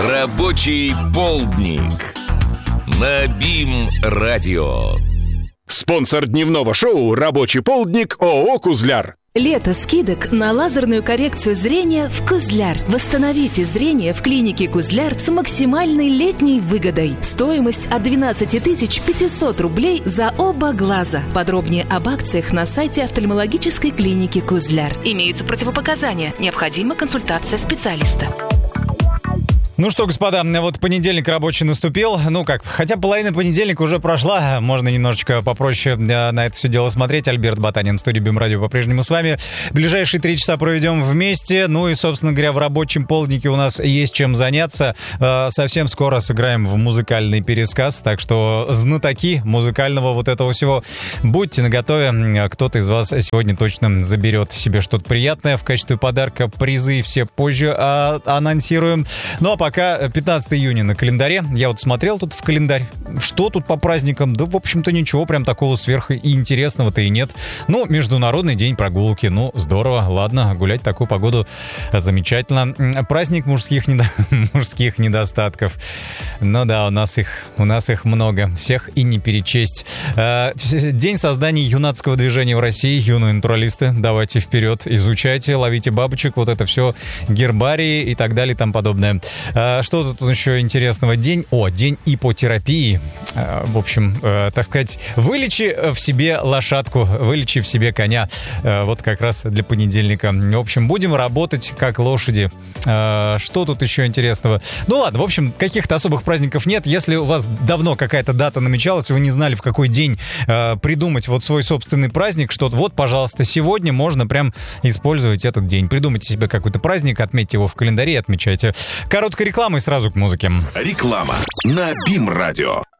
Рабочий полдник на БИМ-радио. Спонсор дневного шоу «Рабочий полдник» ООО «Кузляр». Лето скидок на лазерную коррекцию зрения в Кузляр. Восстановите зрение в клинике Кузляр с максимальной летней выгодой. Стоимость от 12 500 рублей за оба глаза. Подробнее об акциях на сайте офтальмологической клиники Кузляр. Имеются противопоказания. Необходима консультация специалиста. Ну что, господа, вот понедельник рабочий наступил. Хотя половина понедельника уже прошла. Можно немножечко попроще на это все дело смотреть. Альберт Ботанин в студии БИМ-радио по-прежнему с вами. Ближайшие 3 часа проведем вместе. Ну и, собственно говоря, в рабочем полднике у нас есть чем заняться. Совсем скоро сыграем в музыкальный пересказ. Так что знатоки музыкального вот этого всего, будьте наготове. Кто-то из вас сегодня точно заберет себе что-то приятное в качестве подарка. Призы все позже анонсируем. Ну а пока 15 июня на календаре. Я вот смотрел тут в календарь. Что тут по праздникам? Да, в общем-то, ничего прям такого сверхинтересного-то и нет. Международный день прогулки. Здорово. Ладно, гулять в такую погоду замечательно. Праздник мужских недостатков. Да, у нас их много. Всех и не перечесть. День создания юнацкого движения в России. Юные натуралисты. Давайте вперед. Изучайте, ловите бабочек. Вот это все. Гербарии и так далее и тому подобное. Что тут еще интересного? День ипотерапии. В общем, так сказать, вылечи в себе лошадку, вылечи в себе коня. Вот как раз для понедельника. В общем, будем работать как лошади. Что тут еще интересного? Ладно, в общем, каких-то особых праздников нет. Если у вас давно какая-то дата намечалась, вы не знали, в какой день придумать вот свой собственный праздник, пожалуйста, сегодня можно прям использовать этот день. Придумайте себе какой-то праздник, отметьте его в календаре и отмечайте. Короткая реклама и сразу к музыке. Реклама на БИМ-радио.